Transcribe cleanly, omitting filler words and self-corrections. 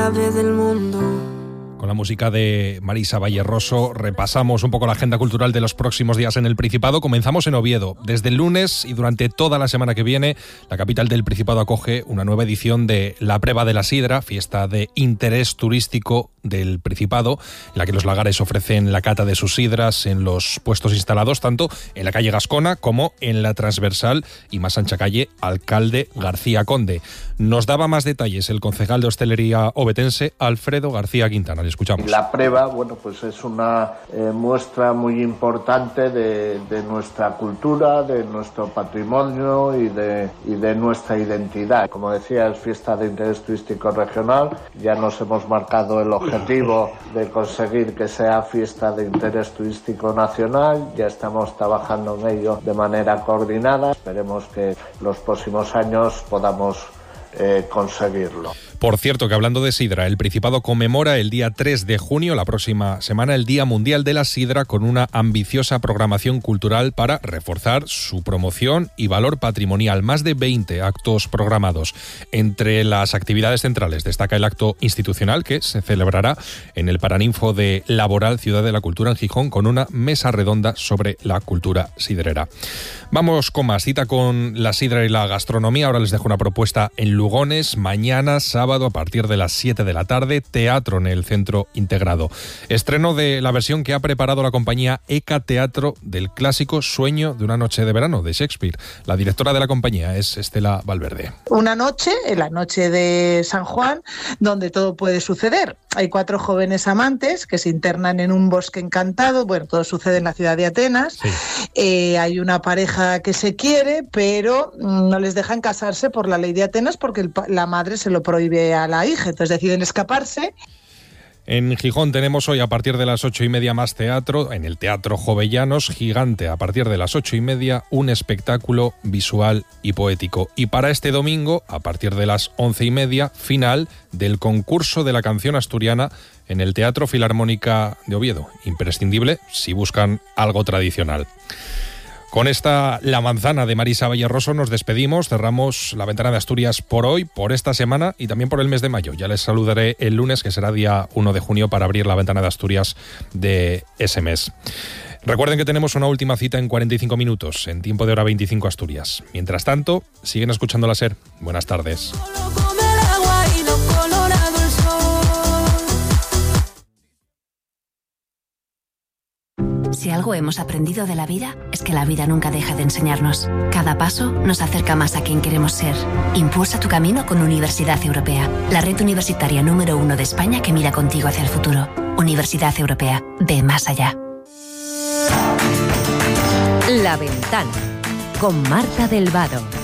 del mundo. Con la música de Marisa Valleroso repasamos un poco la agenda cultural de los próximos días en el Principado. Comenzamos en Oviedo. Desde el lunes y durante toda la semana que viene, la capital del Principado acoge una nueva edición de La Preva de la Sidra, fiesta de interés turístico del Principado, en la que los lagares ofrecen la cata de sus sidras en los puestos instalados tanto en la calle Gascona como en la transversal y más ancha calle Alcalde García Conde. Nos daba más detalles el concejal de hostelería ovetense, Alfredo García Quintana. Le escuchamos. La Preva, bueno, pues es una muestra muy importante de nuestra cultura, de nuestro patrimonio y de nuestra identidad. Como decía, es fiesta de interés turístico regional. Ya nos hemos marcado el objetivo de conseguir que sea fiesta de interés turístico nacional. Ya estamos trabajando en ello de manera coordinada. Esperemos que los próximos años podamos conseguirlo. Por cierto, que hablando de sidra, el Principado conmemora el día 3 de junio, la próxima semana, el Día Mundial de la Sidra, con una ambiciosa programación cultural para reforzar su promoción y valor patrimonial. Más de 20 actos programados. Entre las actividades centrales destaca el acto institucional que se celebrará en el Paraninfo de Laboral Ciudad de la Cultura en Gijón, con una mesa redonda sobre la cultura sidrera. Vamos con más, cita con la sidra y la gastronomía. Ahora les dejo una propuesta en Lugones. Mañana, sábado, a partir de las 7 de la tarde, teatro en el Centro Integrado. Estreno de la versión que ha preparado la compañía ECA Teatro del clásico Sueño de una noche de verano, de Shakespeare. La directora de la compañía es Estela Valverde. Una noche, en la noche de San Juan, donde todo puede suceder. Hay 4 jóvenes amantes que se internan en un bosque encantado. Bueno, todo sucede en la ciudad de Atenas. Sí. Hay una pareja que se quiere, pero no les dejan casarse por la ley de Atenas porque la madre se lo prohíbe a la hija, entonces deciden escaparse. En Gijón tenemos hoy a partir de las 8:30 más teatro, en el Teatro Jovellanos Gigante, a partir de las 8:30 un espectáculo visual y poético. Y para este domingo, a partir de las 11:30, final del concurso de la canción asturiana en el Teatro Filarmónica de Oviedo. Imprescindible si buscan algo tradicional. Con esta La Manzana de Marisa Valleroso nos despedimos, cerramos la ventana de Asturias por hoy, por esta semana y también por el mes de mayo. Ya les saludaré el lunes, que será día 1 de junio, para abrir la ventana de Asturias de ese mes. Recuerden que tenemos una última cita en 45 minutos, en tiempo de hora 25 Asturias. Mientras tanto, siguen escuchando la SER. Buenas tardes. Si algo hemos aprendido de la vida, es que la vida nunca deja de enseñarnos. Cada paso nos acerca más a quien queremos ser. Impulsa tu camino con Universidad Europea, la red universitaria número 1 de España que mira contigo hacia el futuro. Universidad Europea, ve más allá. La Ventana, con Marta del Vado.